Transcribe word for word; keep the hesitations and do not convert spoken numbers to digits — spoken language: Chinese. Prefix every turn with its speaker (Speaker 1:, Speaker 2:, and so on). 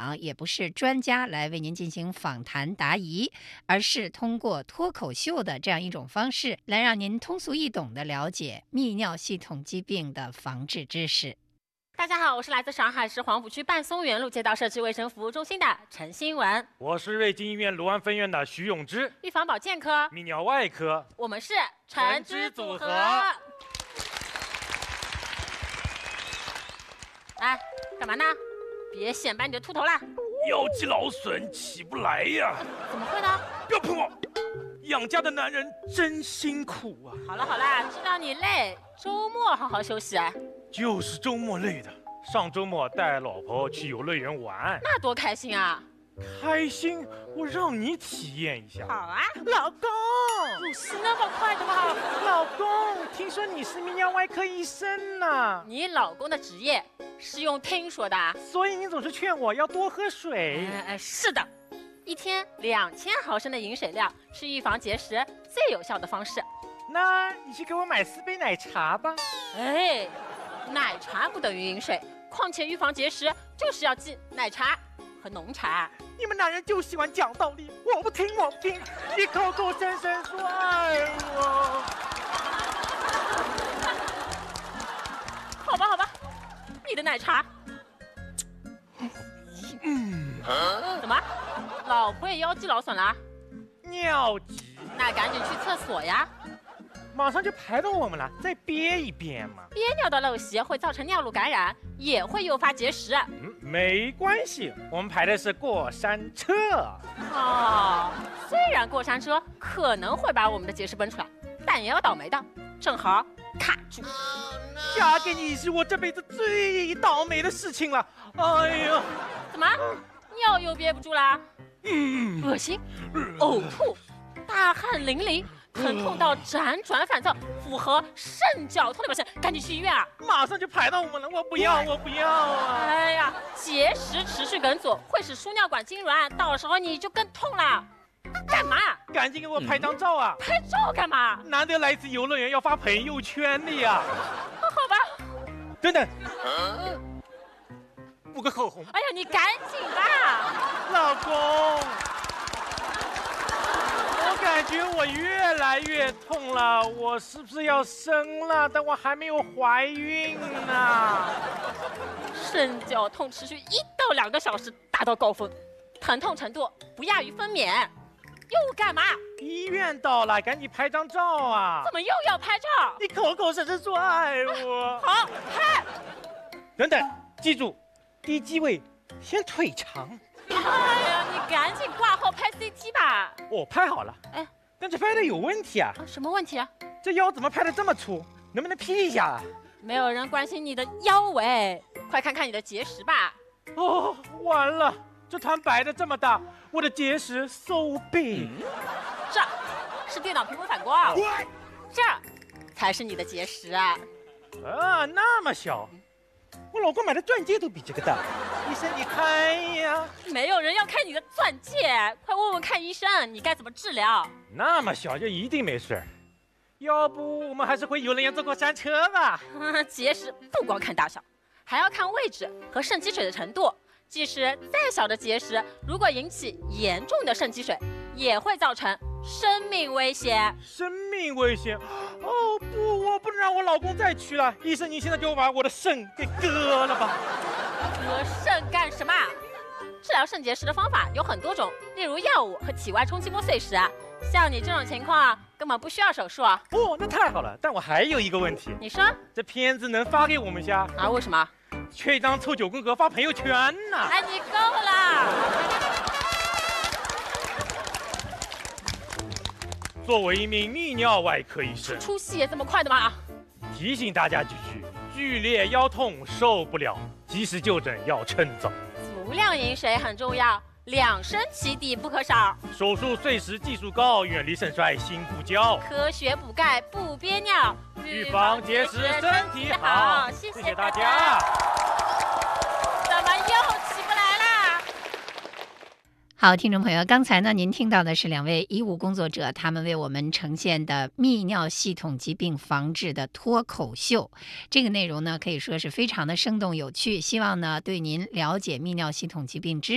Speaker 1: 场，也不是专家来为您进行访谈答疑，而是通过脱口秀的这样一种方式，来让您通俗易懂地了解泌尿系统疾病的防治知识。
Speaker 2: 大家好，我是来自上海市黄浦区半松园路街道社区卫生服务中心的陈新文。
Speaker 3: 我是瑞金医院卢湾分院的徐永之，
Speaker 2: 预防保健科、
Speaker 3: 泌尿外科，
Speaker 2: 我们是橙汁组合。哎，干嘛呢？别显摆你的秃头啦！
Speaker 3: 腰肌劳损起不来呀！
Speaker 2: 怎么会呢？
Speaker 3: 不要碰我！养家的男人真辛苦啊！
Speaker 2: 好了好了，知道你累，周末好好休息。
Speaker 3: 就是周末累的，上周末带老婆去游乐园玩，
Speaker 2: 那多开心啊！
Speaker 3: 开心，我让你体验一下。
Speaker 2: 好啊，
Speaker 4: 老公，
Speaker 2: 入戏那么快的吗？
Speaker 4: 老公，听说你是泌尿外科医生呢？
Speaker 2: 你老公的职业是用听说的，
Speaker 4: 所以你总是劝我要多喝水。
Speaker 2: 哎哎，是的，一天两千毫升的饮水量是预防结石最有效的方式。
Speaker 4: 那你去给我买四杯奶茶吧。
Speaker 2: 哎，奶茶不等于饮水，况且预防结石就是要记奶茶和浓茶。
Speaker 4: 你们男人就喜欢讲道理，我不听我不听，你口口声声说爱我。
Speaker 2: 好吧好吧，你的奶茶。
Speaker 3: 嗯，
Speaker 2: 怎么，老婆也腰肌劳损了？
Speaker 4: 尿急，
Speaker 2: 那赶紧去厕所呀。
Speaker 4: 马上就排到我们了，再憋一憋嘛。
Speaker 2: 憋尿的陋习会造成尿路感染，也会诱发结石。
Speaker 4: 嗯，没关系，我们排的是过山车。
Speaker 2: 哦，虽然过山车可能会把我们的结石奔出来，但也有倒霉的，正好卡住。
Speaker 4: 嫁给你是我这辈子最倒霉的事情了。哎呀，
Speaker 2: 怎么，尿又憋不住啦？
Speaker 3: 嗯，
Speaker 2: 恶心、呕吐、大汗淋漓。疼痛到辗转反侧，符合肾绞痛的表现，赶紧去医院啊！
Speaker 4: 马上就排到我们了，我不要，我不要啊！
Speaker 2: 哎呀，结石持续梗阻会使输尿管痉挛，到时候你就更痛了。干嘛？
Speaker 4: 赶紧给我拍张照啊！
Speaker 2: 拍照干嘛？
Speaker 4: 难得来一次游乐园，要发朋友圈的呀！
Speaker 2: 好吧。
Speaker 4: 等等，补个口红。
Speaker 2: 哎呀，你赶紧吧，
Speaker 4: 老公。我感觉我越来越痛了，我是不是要生了？但我还没有怀孕呢。
Speaker 2: 肾绞痛持续一到两个小时达到高峰，疼痛程度不亚于分娩。又干嘛？
Speaker 4: 医院到了，赶紧拍张照啊！
Speaker 2: 怎么又要拍照？
Speaker 4: 你口口声声说爱我。
Speaker 2: 好，拍。
Speaker 4: 等等，记住，低机位，先腿长。
Speaker 2: 哎呀，你赶紧挂号拍 C T 吧！
Speaker 4: 我拍好了，
Speaker 2: 哎，
Speaker 4: 但这拍的有问题啊！
Speaker 2: 什么问题啊？
Speaker 4: 这腰怎么拍的这么粗？能不能 P 一下？
Speaker 2: 没有人关心你的腰围，快看看你的结石吧！
Speaker 4: 哦，完了，这团白的这么大，我的结石 so big。
Speaker 2: 这是电脑屏幕反光，这才是你的结石啊！
Speaker 4: 啊，那么小。我老公买的钻戒都比这个大，医生你看呀。
Speaker 2: 没有人要看你的钻戒，快问问看医生，你该怎么治疗？
Speaker 4: 那么小就一定没事，要不我们还是回游乐园坐过山车吧。
Speaker 2: 嗯，结石不光看大小，还要看位置和肾积水的程度。即使再小的结石，如果引起严重的肾积水，也会造成生命危险。
Speaker 4: 生命危险？哦不，我不能让我老公再去了。医生，你现在就把我的肾给割了吧。
Speaker 2: 割肾干什么？治疗肾结石的方法有很多种，例如药物和体外冲击波碎石。像你这种情况，根本不需要手术啊。
Speaker 4: 哦，那太好了。但我还有一个问题。
Speaker 2: 你说？
Speaker 4: 这片子能发给我们下？
Speaker 2: 啊？为什么？
Speaker 4: 缺一张凑九宫格发朋友圈呢。
Speaker 2: 哎，你够了！
Speaker 3: 作为一名泌尿外科医生，
Speaker 2: 出戏也这么快的吗？
Speaker 3: 提醒大家几句：剧烈腰痛受不了，及时就诊要趁早。
Speaker 2: 足量饮水很重要，两升起底不可少。
Speaker 3: 手术碎石技术高，远离肾衰心不交。
Speaker 2: 科学补钙不憋尿，
Speaker 3: 预防结石身体好。
Speaker 2: 谢
Speaker 3: 谢谢大家。
Speaker 2: 怎么又起不来啦？
Speaker 1: 好，听众朋友，刚才呢，您听到的是两位医务工作者他们为我们呈现的泌尿系统疾病防治的脱口秀。这个内容呢，可以说是非常的生动有趣，希望呢，对您了解泌尿系统疾病知